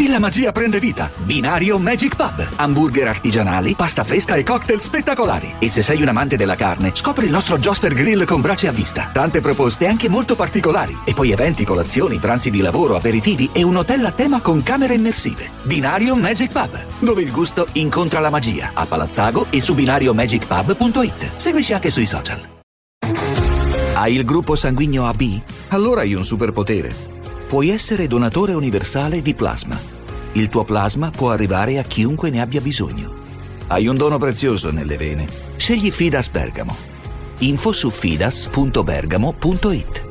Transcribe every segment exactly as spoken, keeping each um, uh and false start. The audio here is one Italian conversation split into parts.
Qui la magia prende vita. Binario Magic Pub. Hamburger artigianali, pasta fresca e cocktail spettacolari. E se sei un amante della carne, scopri il nostro Joster Grill con brace a vista. Tante proposte anche molto particolari. E poi eventi, colazioni, pranzi di lavoro, aperitivi e un hotel a tema con camere immersive. Binario Magic Pub, dove il gusto incontra la magia. A Palazzago e su binario magic pub punto it. Seguici anche sui social. Hai il gruppo sanguigno A B? Allora hai un superpotere. Puoi essere donatore universale di plasma. Il tuo plasma può arrivare a chiunque ne abbia bisogno. Hai un dono prezioso nelle vene. Scegli Fidas Bergamo. Info su fidas punto bergamo punto it.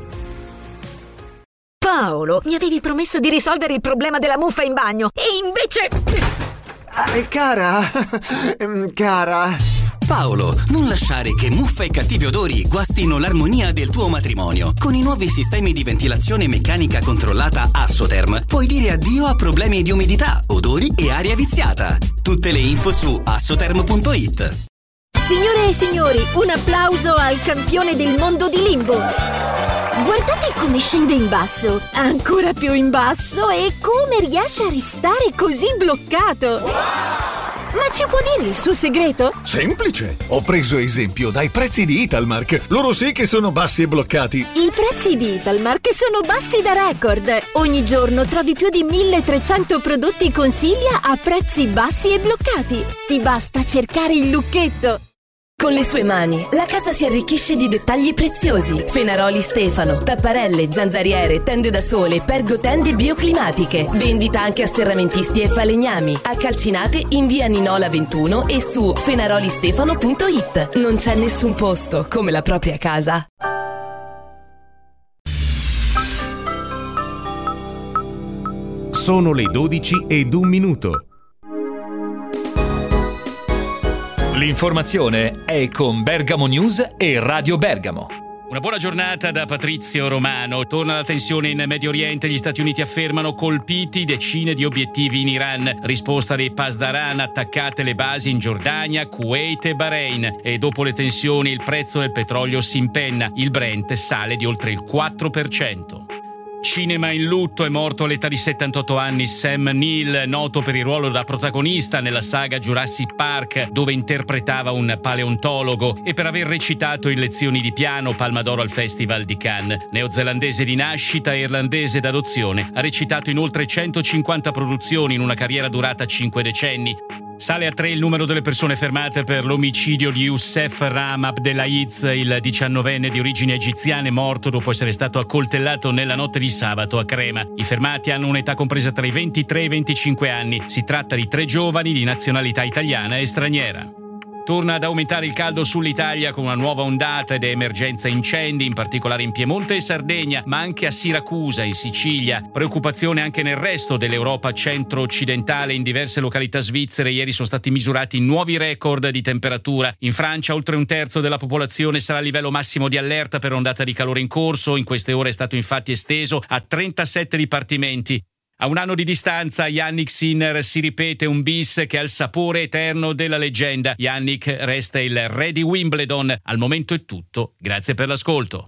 Paolo, mi avevi promesso di risolvere il problema della muffa in bagno e invece... Eh, cara, cara... Paolo, non lasciare che muffa e cattivi odori guastino l'armonia del tuo matrimonio. Con i nuovi sistemi di ventilazione meccanica controllata Assoterm puoi dire addio a problemi di umidità, odori e aria viziata. Tutte le info su assoterm punto it. Signore e signori, un applauso al campione del mondo di Limbo. Guardate come scende in basso, ancora più in basso, e come riesce a restare così bloccato. Ma ci può dire il suo segreto? Semplice! Ho preso esempio dai prezzi di Italmark. Loro sì che sono bassi e bloccati. I prezzi di Italmark sono bassi da record. Ogni giorno trovi più di milletrecento prodotti consiglia a prezzi bassi e bloccati. Ti basta cercare il lucchetto. Con le sue mani, la casa si arricchisce di dettagli preziosi. Fenaroli Stefano, tapparelle, zanzariere, tende da sole, pergotende bioclimatiche. Vendita anche a serramentisti e falegnami. A Calcinate in via Ninola ventuno e su fenarolistefano punto it. Non c'è nessun posto come la propria casa. Sono le dodici ed un minuto. L'informazione è con Bergamo News e Radio Bergamo. Una buona giornata da Patrizio Romano. Torna la tensione in Medio Oriente. Gli Stati Uniti affermano colpiti decine di obiettivi in Iran. Risposta dei Pasdaran, attaccate le basi in Giordania, Kuwait e Bahrain. E dopo le tensioni il prezzo del petrolio si impenna. Il Brent sale di oltre il quattro per cento. Cinema in lutto, è morto all'età di settantotto anni Sam Neill, noto per il ruolo da protagonista nella saga Jurassic Park, dove interpretava un paleontologo, e per aver recitato in Lezioni di piano, Palma d'Oro al Festival di Cannes. Neozelandese di nascita e irlandese d'adozione, ha recitato in oltre centocinquanta produzioni in una carriera durata cinque decenni. Sale a tre il numero delle persone fermate per l'omicidio di Youssef Ram Abdelaziz, il diciannovenne di origini egiziane, morto dopo essere stato accoltellato nella notte di sabato a Crema. I fermati hanno un'età compresa tra i ventitré e i venticinque anni. Si tratta di tre giovani di nazionalità italiana e straniera. Torna ad aumentare il caldo sull'Italia con una nuova ondata ed emergenza incendi, in particolare in Piemonte e Sardegna, ma anche a Siracusa, in Sicilia. Preoccupazione anche nel resto dell'Europa centro-occidentale. In diverse località svizzere ieri sono stati misurati nuovi record di temperatura. In Francia oltre un terzo della popolazione sarà a livello massimo di allerta per ondata di calore in corso. In queste ore è stato infatti esteso a trentasette dipartimenti. A un anno di distanza, Yannick Sinner si ripete un bis che ha il sapore eterno della leggenda. Yannick resta il re di Wimbledon. Al momento è tutto. Grazie per l'ascolto.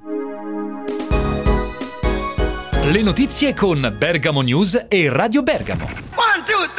Le notizie con Bergamo News e Radio Bergamo.